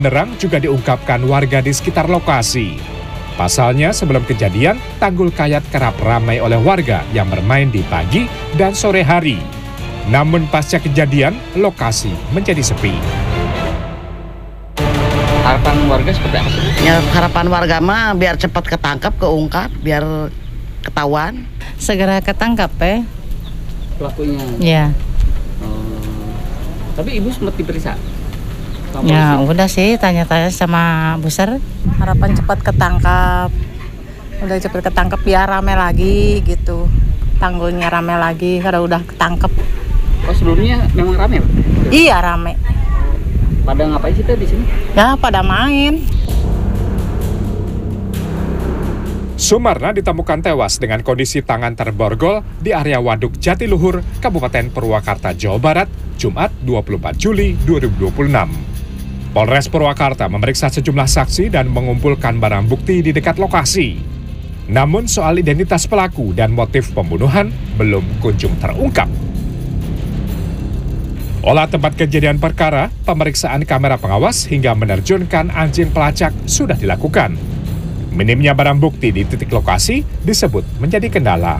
Nerang juga diungkapkan warga di sekitar lokasi. Pasalnya sebelum kejadian, Tanggul Kayat kerap ramai oleh warga yang bermain di pagi dan sore hari. Namun pasca kejadian, lokasi menjadi sepi. Harapan warga seperti apa sih? Ya, harapan warga mah biar cepat ketangkap, keungkap, biar ketahuan. Segera ketangkap Pelakunya. Ya. Tapi ibu sempat diperiksa? Ya udah sih, tanya-tanya sama Buser. Harapan cepat ketangkap. Udah cepat ketangkap biar rame lagi gitu. Tanggulnya rame lagi karena udah ketangkep. Oh, sebelumnya memang rame, Pak? Iya, rame. Pada ngapain sih di sini? Ya, pada main. Sumarna ditemukan tewas dengan kondisi tangan terborgol di area Waduk Jatiluhur, Kabupaten Purwakarta, Jawa Barat, Jumat 24 Juli 2026. Polres Purwakarta memeriksa sejumlah saksi dan mengumpulkan barang bukti di dekat lokasi. Namun soal identitas pelaku dan motif pembunuhan belum kunjung terungkap. Olah tempat kejadian perkara, pemeriksaan kamera pengawas hingga menerjunkan anjing pelacak sudah dilakukan. Minimnya barang bukti di titik lokasi disebut menjadi kendala.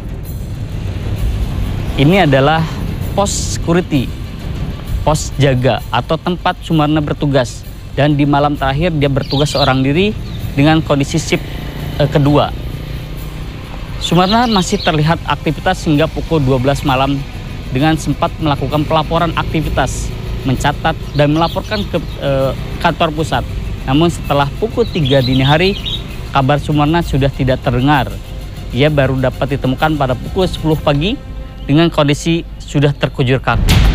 Ini adalah pos security, pos jaga atau tempat Sumarna bertugas. Dan di malam terakhir dia bertugas seorang diri dengan kondisi shift kedua. Sumarna masih terlihat aktivitas hingga pukul 12 malam dengan sempat melakukan pelaporan aktivitas, mencatat dan melaporkan ke kantor pusat. Namun setelah pukul 3 dini hari, kabar Sumarna sudah tidak terdengar. Ia baru dapat ditemukan pada pukul 10 pagi dengan kondisi sudah terkujur kaku.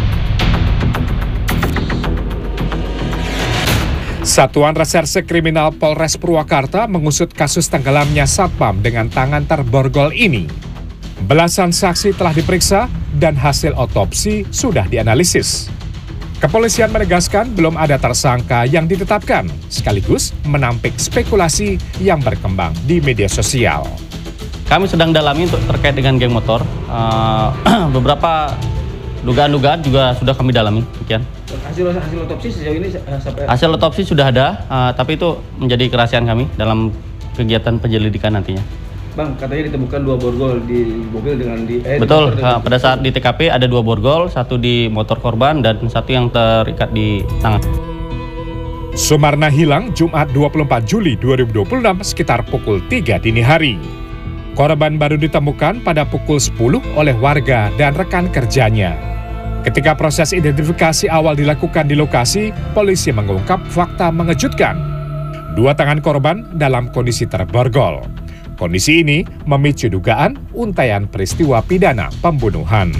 Satuan Reserse Kriminal Polres Purwakarta mengusut kasus tenggelamnya satpam dengan tangan terborgol ini. Belasan saksi telah diperiksa dan hasil otopsi sudah dianalisis. Kepolisian menegaskan belum ada tersangka yang ditetapkan, sekaligus menampik spekulasi yang berkembang di media sosial. Kami sedang dalami untuk terkait dengan geng motor. Beberapa dugaan-dugaan juga sudah kami dalami. Sekian. Hasil otopsi sejauh ini sampai... Hasil otopsi sudah ada, tapi itu menjadi kerahasiaan kami dalam kegiatan penyelidikan nantinya. Bang, katanya ditemukan 2 borgol di mobil dengan di... Betul, pada saat di TKP ada 2 borgol, 1 di motor korban dan 1 yang terikat di tangan. Sumarna hilang Jumat 24 Juli 2026 sekitar pukul 3 dini hari. Korban baru ditemukan pada pukul 10 oleh warga dan rekan kerjanya. Ketika proses identifikasi awal dilakukan di lokasi, polisi mengungkap fakta mengejutkan. 2 tangan korban dalam kondisi terborgol. Kondisi ini memicu dugaan untaian peristiwa pidana pembunuhan.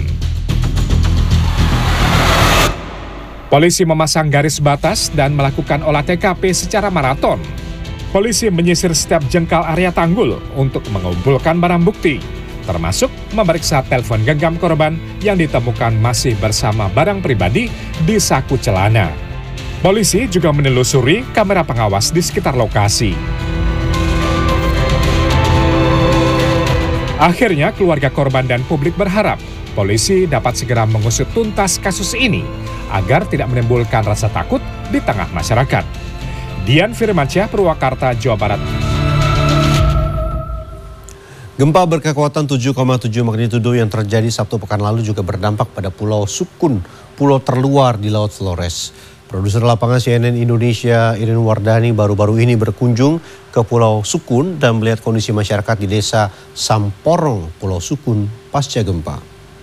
Polisi memasang garis batas dan melakukan olah TKP secara maraton. Polisi menyisir setiap jengkal area tanggul untuk mengumpulkan barang bukti, termasuk memeriksa telepon genggam korban yang ditemukan masih bersama barang pribadi di saku celana. Polisi juga menelusuri kamera pengawas di sekitar lokasi. Akhirnya keluarga korban dan publik berharap polisi dapat segera mengusut tuntas kasus ini agar tidak menimbulkan rasa takut di tengah masyarakat. Dian Firmansyah, Purwakarta, Jawa Barat. Gempa berkekuatan 7,7 magnitudo yang terjadi Sabtu pekan lalu juga berdampak pada Pulau Sukun, pulau terluar di Laut Flores. Produser lapangan CNN Indonesia Irin Wardani baru-baru ini berkunjung ke Pulau Sukun dan melihat kondisi masyarakat di desa Samporong, Pulau Sukun pasca gempa.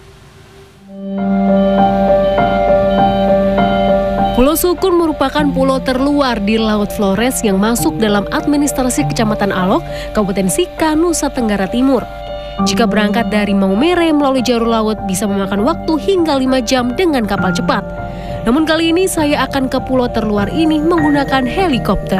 Pulau Sukun merupakan pulau terluar di Laut Flores yang masuk dalam administrasi Kecamatan Alok, Kabupaten Sika, Nusa Tenggara Timur. Jika berangkat dari Maumere melalui jalur laut bisa memakan waktu hingga 5 jam dengan kapal cepat. Namun kali ini saya akan ke pulau terluar ini menggunakan helikopter.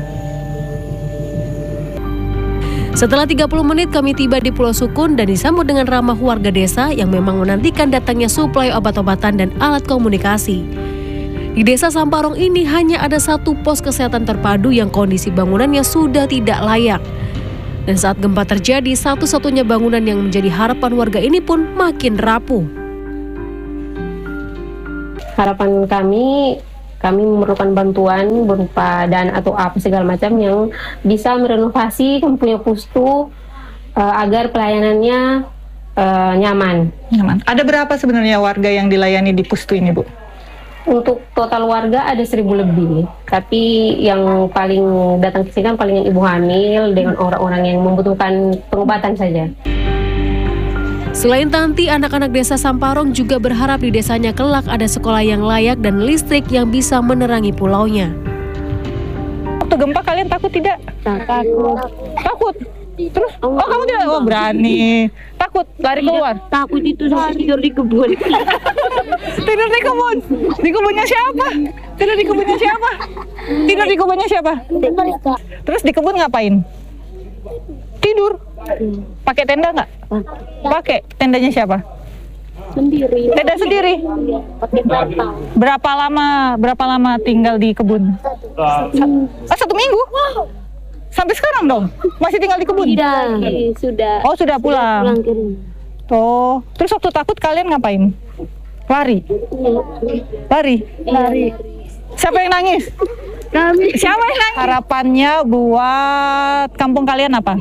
Setelah 30 menit kami tiba di Pulau Sukun dan disambut dengan ramah warga desa yang memang menantikan datangnya suplai obat-obatan dan alat komunikasi. Di desa Samparong ini hanya ada 1 pos kesehatan terpadu yang kondisi bangunannya sudah tidak layak. Dan saat gempa terjadi, satu-satunya bangunan yang menjadi harapan warga ini pun makin rapuh. Harapan kami kami memerlukan bantuan berupa dana atau apa segala macam yang bisa merenovasi kampungnya Pustu agar pelayanannya nyaman. Ada berapa sebenarnya warga yang dilayani di Pustu ini, Bu? Untuk total warga ada 1.000 lebih, tapi yang paling datang ke sini kan paling ibu hamil dengan orang-orang yang membutuhkan pengobatan saja. Selain Tanti, anak-anak desa Samparong juga berharap di desanya kelak ada sekolah yang layak dan listrik yang bisa menerangi pulaunya. Waktu gempa kalian takut tidak? Takut. Takut? Terus? Oh, kamu tidak? Oh, berani. Takut? Lari keluar? Takut itu tidur di kebun. Tidur di kebun? Di kebunnya siapa? Tidur di kebunnya siapa? Tidur di kebunnya siapa? Terus di kebun ngapain? Tidur? Pakai tenda nggak? Pakai. Tendanya siapa? Sendiri. Tenda sendiri? Pakai bantal. Berapa lama tinggal di kebun? 1 minggu? Sampai sekarang dong? Masih tinggal di kebun? Sudah. Oh, sudah pulang. Ke rumah. Oh, terus waktu takut kalian ngapain? Lari? Lari? Siapa yang nangis? Kami. Siapa yang nangis? Harapannya buat kampung kalian apa?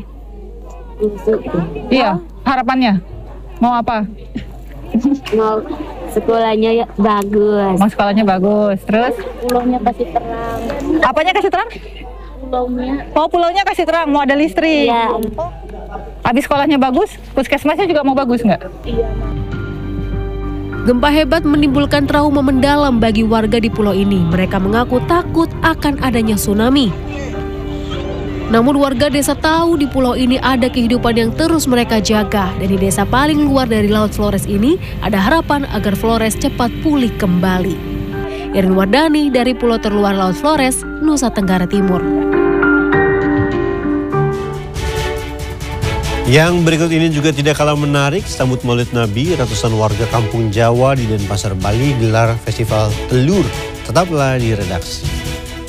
Iya, harapannya. Mau apa? Mau sekolahnya ya bagus. Mau sekolahnya bagus. Terus? Pulaunya kasih terang. Apanya kasih terang? Pulaunya. Oh, pulaunya kasih terang. Mau ada listrik? Iya. Habis sekolahnya bagus, puskesmasnya juga mau bagus nggak? Iya. Gempa hebat menimbulkan trauma mendalam bagi warga di pulau ini. Mereka mengaku takut akan adanya tsunami. Namun warga desa tahu di pulau ini ada kehidupan yang terus mereka jaga. Dan di desa paling luar dari Laut Flores ini ada harapan agar Flores cepat pulih kembali. Irin Wardani dari pulau terluar Laut Flores, Nusa Tenggara Timur. Yang berikut ini juga tidak kalah menarik. Sambut Maulid Nabi, ratusan warga kampung Jawa di Denpasar, Bali gelar festival telur. Tetaplah di redaksi.